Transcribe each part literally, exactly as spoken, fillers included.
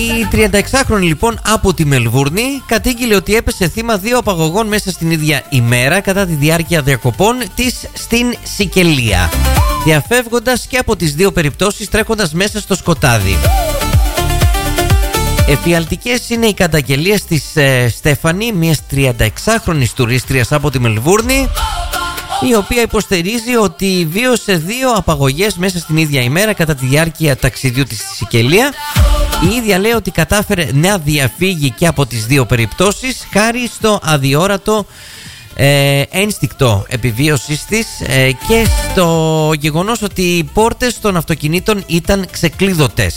Η τριανταεξάχρονη λοιπόν από τη Μελβούρνη κατήγγειλε ότι έπεσε θύμα δύο απαγωγών μέσα στην ίδια ημέρα κατά τη διάρκεια διακοπών της στην Σικελία, διαφεύγοντας και από τις δύο περιπτώσεις τρέχοντας μέσα στο σκοτάδι. Εφιαλτικές είναι οι καταγγελίες της ε, Στέφανη, μιας τριανταεξάχρονης τουρίστριας από τη Μελβούρνη, η οποία υποστηρίζει ότι βίωσε δύο απαγωγές μέσα στην ίδια ημέρα κατά τη διάρκεια ταξιδιού της στη Σικελία. Η ίδια λέει ότι κατάφερε να διαφύγει και από τις δύο περιπτώσεις χάρη στο αδιόρατο ε, ένστικτο επιβίωσης της ε, και στο γεγονός ότι οι πόρτες των αυτοκινήτων ήταν ξεκλείδωτες.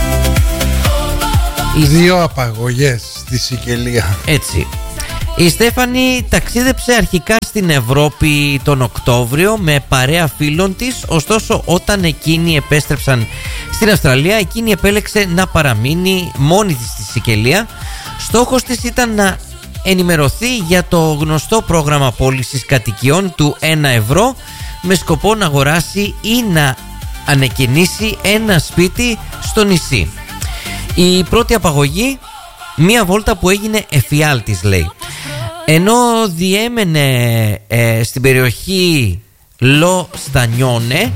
Δύο απαγωγές στη Σικελία. Έτσι. Η Στέφανη ταξίδεψε αρχικά στην Ευρώπη τον Οκτώβριο με παρέα φίλων της, ωστόσο όταν εκείνοι επέστρεψαν στην Αυστραλία, εκείνη επέλεξε να παραμείνει μόνη της στη Σικελία. Στόχος της ήταν να ενημερωθεί για το γνωστό πρόγραμμα πώλησης κατοικιών του ένα ευρώ με σκοπό να αγοράσει ή να ανακαινήσει ένα σπίτι στο νησί. Η πρώτη απαγωγή, μία βόλτα που έγινε εφιάλτης, λέει. Ενώ διέμενε ε, στην περιοχή Λο Στανιόνε,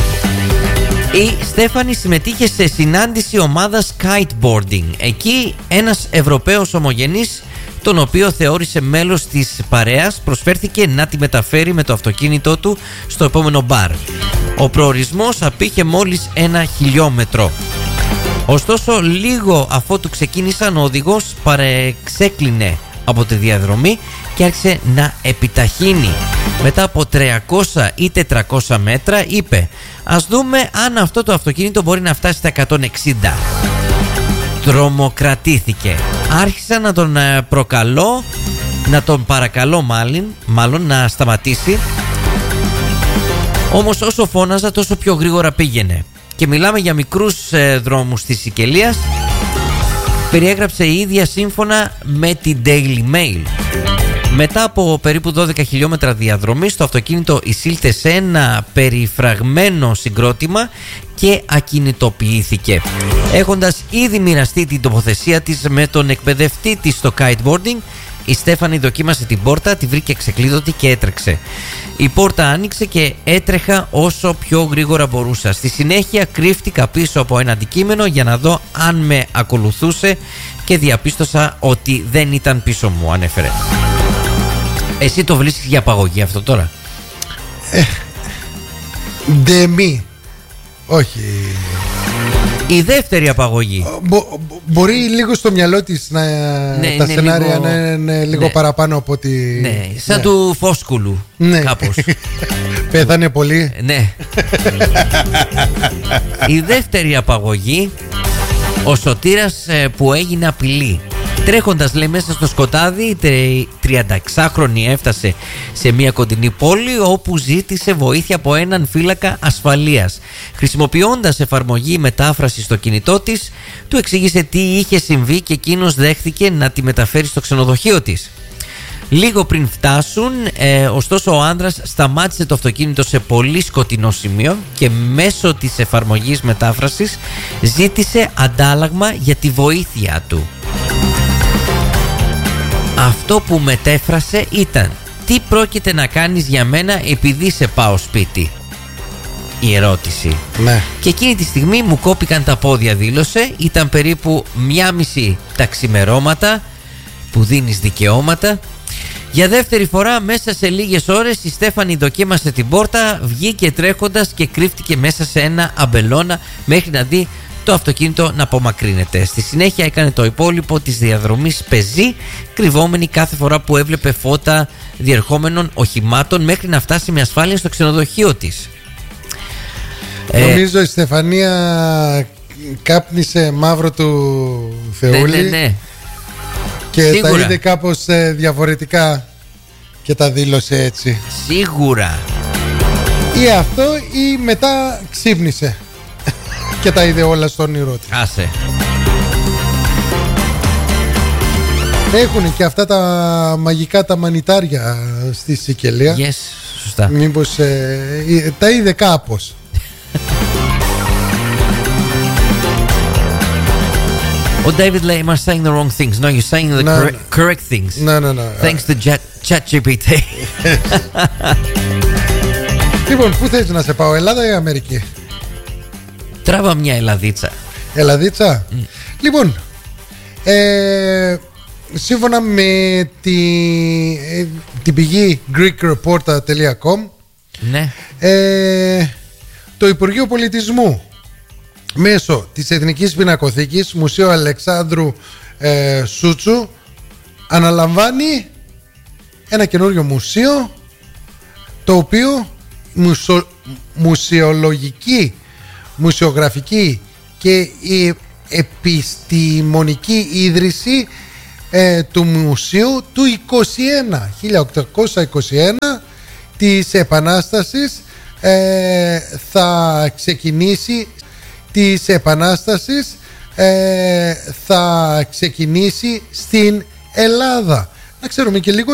η Στέφανη συμμετείχε σε συνάντηση ομάδας kiteboarding. Εκεί ένας Ευρωπαίος ομογενής, τον οποίο θεώρησε μέλος της παρέας, προσφέρθηκε να τη μεταφέρει με το αυτοκίνητό του στο επόμενο μπαρ. Ο προορισμός απήχε μόλις ένα χιλιόμετρο. Ωστόσο, λίγο αφότου ξεκίνησαν, ο οδηγός παρεξέκλεινε από τη διαδρομή και άρχισε να επιταχύνει. Μετά από τριακόσια ή τετρακόσια μέτρα είπε: ας δούμε αν αυτό το αυτοκίνητο μπορεί να φτάσει στα εκατόν εξήντα. Τρομοκρατήθηκε. Άρχισα να τον προκαλώ, να τον παρακαλώ μάλλον, μάλλον να σταματήσει. Όμως όσο φώναζα τόσο πιο γρήγορα πήγαινε. Και μιλάμε για μικρούς ε, δρόμους της Σικελίας. Περιέγραψε η ίδια σύμφωνα με την Daily Mail. Μετά από περίπου δώδεκα χιλιόμετρα διαδρομής, το αυτοκίνητο εισήλθε σε ένα περιφραγμένο συγκρότημα και ακινητοποιήθηκε. Έχοντας ήδη μοιραστεί την τοποθεσία της με τον εκπαιδευτή της στο kiteboarding, η Στέφανη δοκίμασε την πόρτα, τη βρήκε ξεκλείδωτη και έτρεξε. Η πόρτα άνοιξε και έτρεχα όσο πιο γρήγορα μπορούσα. Στη συνέχεια κρύφτηκα πίσω από ένα αντικείμενο για να δω αν με ακολουθούσε και διαπίστωσα ότι δεν ήταν πίσω μου, ανέφερε. Εσύ το βρίσκεις για απαγωγή αυτό τώρα? Ε, Ντεμή. Όχι. Η δεύτερη απαγωγή. Μπο, μπορεί λίγο στο μυαλό της να, ναι, τα ναι, σενάρια λίγο, να είναι λίγο ναι, παραπάνω από ότι... Ναι, σαν ναι, του Φόσκουλου, ναι, κάπως. Πέθανε πολύ. Ναι. Η δεύτερη απαγωγή, ο σωτήρας που έγινε απειλή. Τρέχοντας, λέει, μέσα στο σκοτάδι, η τριανταεξάχρονη έφτασε σε μια κοντινή πόλη όπου ζήτησε βοήθεια από έναν φύλακα ασφαλείας. Χρησιμοποιώντας εφαρμογή μετάφραση στο κινητό της, του εξήγησε τι είχε συμβεί και εκείνος δέχθηκε να τη μεταφέρει στο ξενοδοχείο της. Λίγο πριν φτάσουν, ε, ωστόσο ο άνδρας σταμάτησε το αυτοκίνητο σε πολύ σκοτεινό σημείο και μέσω της εφαρμογής μετάφρασης ζήτησε αντάλλαγμα για τη βοήθεια του. Αυτό που μετέφρασε ήταν: τι πρόκειται να κάνεις για μένα επειδή σε πάω σπίτι? Η ερώτηση. Ναι. Και εκείνη τη στιγμή μου κόπηκαν τα πόδια, δήλωσε. Ήταν περίπου μία μισή τα ξημερώματα που δίνεις δικαιώματα. Για δεύτερη φορά μέσα σε λίγες ώρες η Στέφανη δοκίμασε την πόρτα, βγήκε τρέχοντας και κρύφτηκε μέσα σε ένα αμπελώνα μέχρι να δει το αυτοκίνητο να απομακρύνεται. Στη συνέχεια έκανε το υπόλοιπο της διαδρομής πεζή, κρυβόμενη κάθε φορά που έβλεπε φώτα διερχόμενων οχημάτων μέχρι να φτάσει με ασφάλεια στο ξενοδοχείο της. Νομίζω ε, η Στεφανία κάπνισε μαύρο του Θεούλη. Ναι, ναι, ναι. Και σίγουρα τα είδε κάπως ε, διαφορετικά και τα δήλωσε έτσι. Σίγουρα. Ή αυτό ή μετά ξύπνησε και τα είδε όλα στο όνειρό της. Άσε. Έχουν και αυτά τα μαγικά τα μανιτάρια στη Σικελία. Yes, σωστά. Μήπως ε, τα είδε κάπως. Ο David λέει, am I saying the wrong things? No, you're saying the No, correct, no. correct things. No, no, no. Thanks to Chat, ChatGPT. Λοιπόν, πού θες να σε πάω, Ελλάδα ή Αμερική? Τράβα μια Ελλαδίτσα. Ελλαδίτσα. Mm. Λοιπόν, ε, σύμφωνα με τη, ε, την πηγή greek reporter τελεία com, ναι. ε, το Υπουργείο Πολιτισμού μέσω της Εθνικής Πινακοθήκης Μουσείου Αλεξάνδρου ε, Σούτσου αναλαμβάνει ένα καινούριο μουσείο, το οποίο μουσο, μουσεολογική, μουσεογραφική και η επιστημονική ίδρυση ε, του μουσείου του είκοσι ένα, χίλια οκτακόσια είκοσι ένα της Επανάστασης ε, θα ξεκινήσει της Επανάστασης ε, θα ξεκινήσει στην Ελλάδα. Να ξέρουμε και λίγο